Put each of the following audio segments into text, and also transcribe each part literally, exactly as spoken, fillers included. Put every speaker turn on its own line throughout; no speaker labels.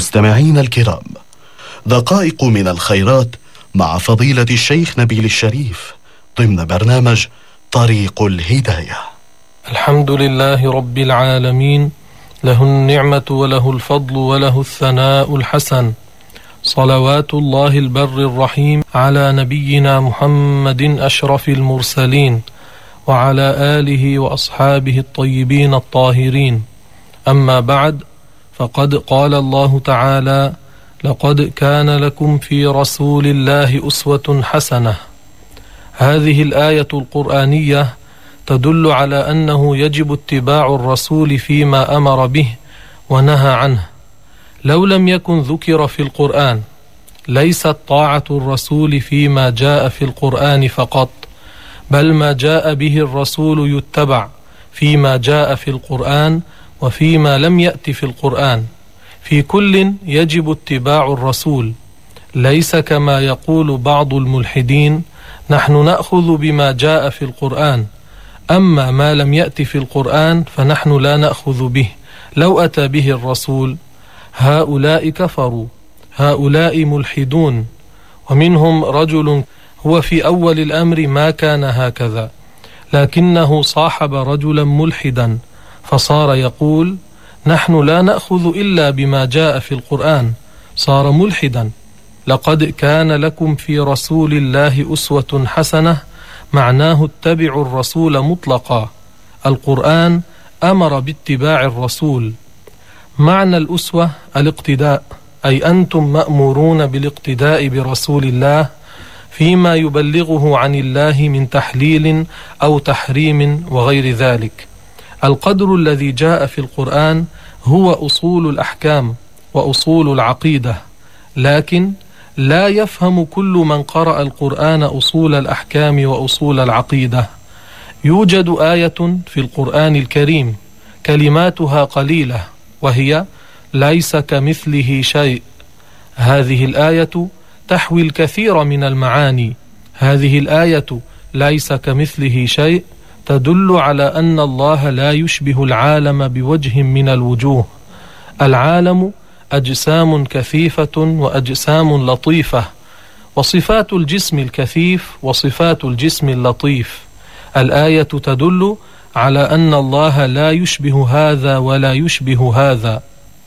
مستمعين الكرام، دقائق من الخيرات مع فضيلة الشيخ نبيل الشريف ضمن برنامج طريق الهداية.
الحمد لله رب العالمين، له النعمة وله الفضل وله الثناء الحسن، صلوات الله البر الرحيم على نبينا محمد أشرف المرسلين وعلى آله وأصحابه الطيبين الطاهرين. أما بعد، فقد قال الله تعالى: لقد كان لكم في رسول الله أسوة حسنة. هذه الآية القرآنية تدل على أنه يجب اتباع الرسول فيما أمر به ونهى عنه. لو لم يكن ذكر في القرآن ليست طاعة الرسول فيما جاء في القرآن فقط، بل ما جاء به الرسول يتبع فيما جاء في القرآن وفيما لم يأت في القرآن. في كل يجب اتباع الرسول، ليس كما يقول بعض الملحدين: نحن نأخذ بما جاء في القرآن، أما ما لم يأت في القرآن فنحن لا نأخذ به، لو أتى به الرسول. هؤلاء كفروا، هؤلاء ملحدون. ومنهم رجل هو في أول الأمر ما كان هكذا، لكنه صاحب رجلا ملحدا فصار يقول: نحن لا نأخذ إلا بما جاء في القرآن، صار ملحدا. لقد كان لكم في رسول الله أسوة حسنة، معناه اتبعوا الرسول مطلقا. القرآن أمر باتباع الرسول. معنى الأسوة الاقتداء، أي أنتم مأمورون بالاقتداء برسول الله فيما يبلغه عن الله من تحليل أو تحريم وغير ذلك. القدر الذي جاء في القرآن هو أصول الأحكام وأصول العقيدة، لكن لا يفهم كل من قرأ القرآن أصول الأحكام وأصول العقيدة. يوجد آية في القرآن الكريم كلماتها قليلة، وهي: ليس كمثله شيء. هذه الآية تحوي الكثير من المعاني. هذه الآية ليس كمثله شيء تدل على أن الله لا يشبه العالم بوجه من الوجوه. العالم أجسام كثيفة وأجسام لطيفة، وصفات الجسم الكثيف وصفات الجسم اللطيف. الآية تدل على أن الله لا يشبه هذا ولا يشبه هذا.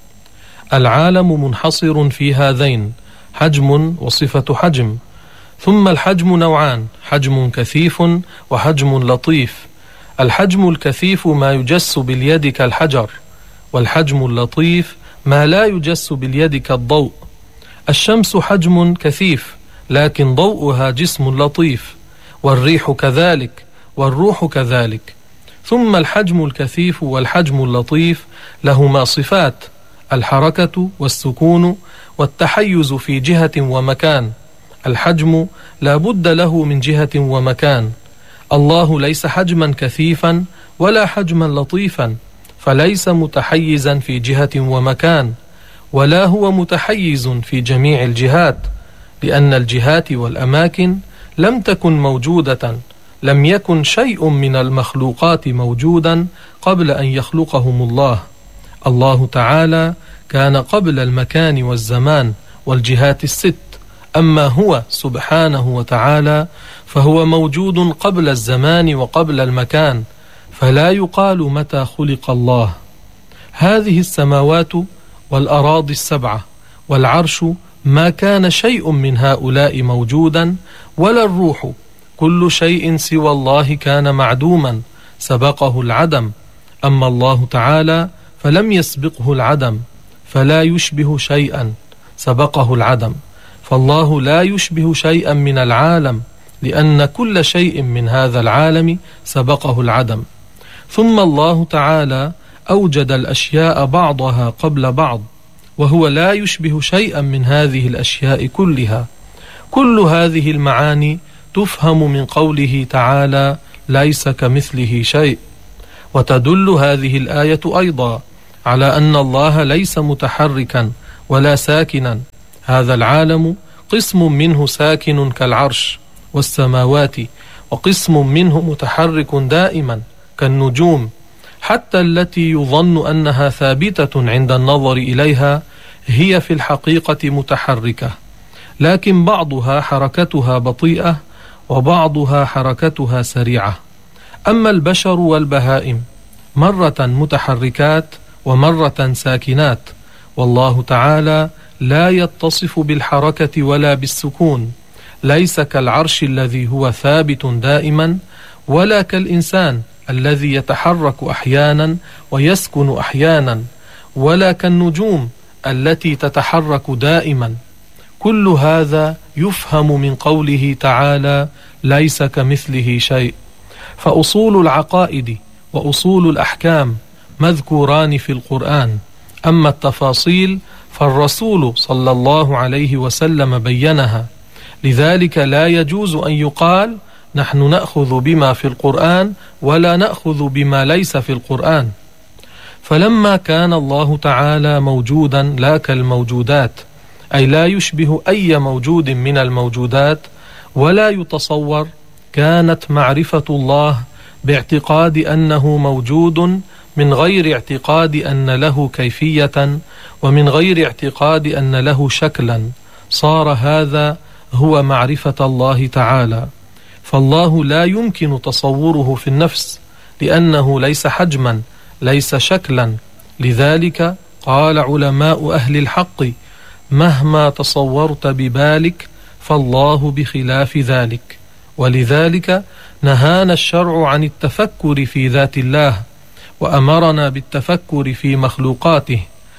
العالم منحصر في هذين: حجم وصفة حجم. ثم الحجم نوعان: حجم كثيف وحجم لطيف. الحجم الكثيف ما يجس باليد كالحجر، والحجم اللطيف ما لا يجس باليد كالضوء. الشمس حجم كثيف لكن ضوءها جسم لطيف، والريح كذلك، والروح كذلك. ثم الحجم الكثيف والحجم اللطيف لهما صفات: الحركة والسكون والتحيز في جهة ومكان. الحجم لا بد له من جهة ومكان. الله ليس حجما كثيفا ولا حجما لطيفا، فليس متحيزا في جهة ومكان، ولا هو متحيز في جميع الجهات، لأن الجهات والأماكن لم تكن موجودة. لم يكن شيء من المخلوقات موجودا قبل أن يخلقهم الله. الله تعالى كان قبل المكان والزمان والجهات الست، أما هو سبحانه وتعالى فهو موجود قبل الزمان وقبل المكان، فلا يقال متى خلق الله. هذه السماوات والأراضي السبعة والعرش ما كان شيء من هؤلاء موجودا، ولا الروح. كل شيء سوى الله كان معدوما، سبقه العدم. أما الله تعالى فلم يسبقه العدم، فلا يشبه شيئا، سبقه العدم. فالله لا يشبه شيئا من العالم، لأن كل شيء من هذا العالم سبقه العدم. ثم الله تعالى أوجد الأشياء بعضها قبل بعض، وهو لا يشبه شيئا من هذه الأشياء كلها. كل هذه المعاني تفهم من قوله تعالى: ليس كمثله شيء. وتدل هذه الآية أيضا على أن الله ليس متحركا ولا ساكنا. هذا العالم قسم منه ساكن كالعرش والسماوات، وقسم منه متحرك دائما كالنجوم، حتى التي يظن أنها ثابتة عند النظر إليها هي في الحقيقة متحركة، لكن بعضها حركتها بطيئة وبعضها حركتها سريعة. أما البشر والبهائم مرة متحركات ومرة ساكنات، والله تعالى لا يتصف بالحركة ولا بالسكون، ليس كالعرش الذي هو ثابت دائما، ولا كالإنسان الذي يتحرك أحيانا ويسكن أحيانا، ولا كالنجوم التي تتحرك دائما. كل هذا يفهم من قوله تعالى: ليس كمثله شيء. فأصول العقائد وأصول الأحكام مذكوران في القرآن، أما التفاصيل فالرسول صلى الله عليه وسلم بينها، لذلك لا يجوز أن يقال نحن نأخذ بما في القرآن ولا نأخذ بما ليس في القرآن. فلما كان الله تعالى موجودا لا كالموجودات، أي لا يشبه أي موجود من الموجودات ولا يتصور، كانت معرفة الله باعتقاد أنه موجود من غير اعتقاد أن له كيفية ومن غير اعتقاد أن له شكلا، صار هذا هو معرفة الله تعالى. فالله لا يمكن تصوره في النفس لأنه ليس حجما ليس شكلا، لذلك قال علماء أهل الحق: مهما تصورت ببالك فالله بخلاف ذلك. ولذلك نهانا الشرع عن التفكر في ذات الله وأمرنا بالتفكر في مخلوقاته،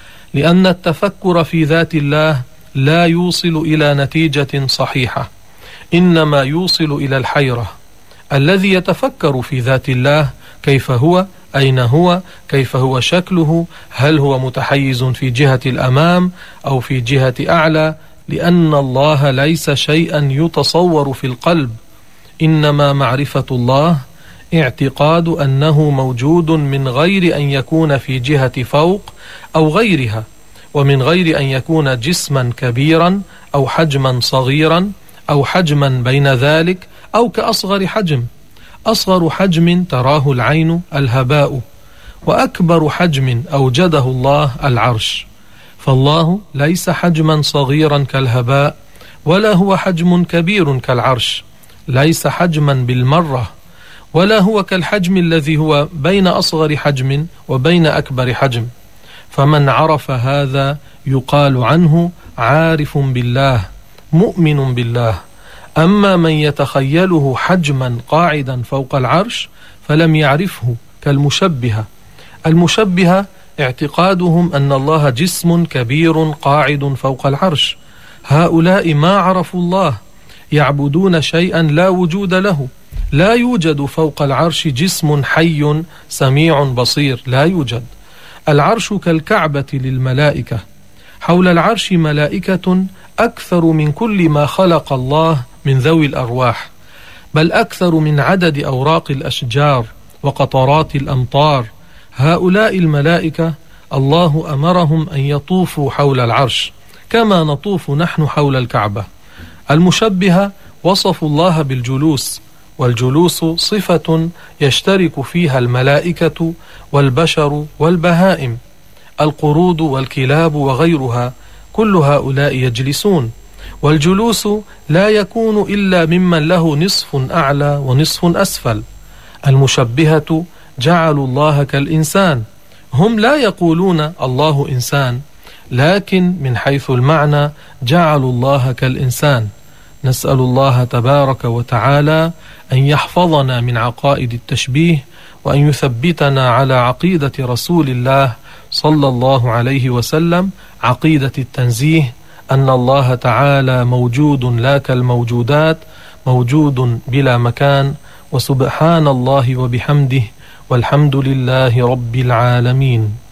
لأن التفكر في ذات الله لا يوصل إلى نتيجة صحيحة، إنما يوصل إلى الحيرة. الذي يتفكر في ذات الله كيف هو، أين هو، كيف هو شكله، هل هو متحيز في جهة الأمام أو في جهة أعلى، لأن الله ليس شيئا يتصور في القلب، إنما معرفة الله اعتقاد أنه موجود من غير أن يكون في جهة فوق أو غيرها، ومن غير أن يكون جسما كبيرا أو حجما صغيرا أو حجما بين ذلك أو كأصغر حجم. أصغر حجم تراه العين الهباء، وأكبر حجم أوجده الله العرش. فالله ليس حجما صغيرا كالهباء، ولا هو حجم كبير كالعرش، ليس حجما بالمرة، ولا هو كالحجم الذي هو بين أصغر حجم وبين أكبر حجم. فمن عرف هذا يقال عنه عارف بالله مؤمن بالله. أما من يتخيله حجما قاعدا فوق العرش فلم يعرفه، كالمشبهة. المشبهة اعتقادهم أن الله جسم كبير قاعد فوق العرش. هؤلاء ما عرفوا الله، يعبدون شيئا لا وجود له. لا يوجد فوق العرش جسم حي سميع بصير، لا يوجد. العرش كالكعبة للملائكة، حول العرش ملائكة أكثر من كل ما خلق الله من ذوي الأرواح، بل أكثر من عدد أوراق الأشجار وقطرات الأمطار. هؤلاء الملائكة الله أمرهم أن يطوفوا حول العرش كما نطوف نحن حول الكعبة. المشبهة وصفوا الله بالجلوس، والجلوس صفة يشترك فيها الملائكة والبشر والبهائم، القرود والكلاب وغيرها، كل هؤلاء يجلسون. والجلوس لا يكون إلا ممن له نصف أعلى ونصف أسفل. المشبهة جعلوا الله كالإنسان، هم لا يقولون الله إنسان، لكن من حيث المعنى جعلوا الله كالإنسان. نسأل الله تبارك وتعالى أن يحفظنا من عقائد التشبيه، وأن يثبتنا على عقيدة رسول الله صلى الله عليه وسلم، عقيدة التنزيه، أن الله تعالى موجود لا كالموجودات، موجود بلا مكان. وسبحان الله وبحمده، والحمد لله رب العالمين.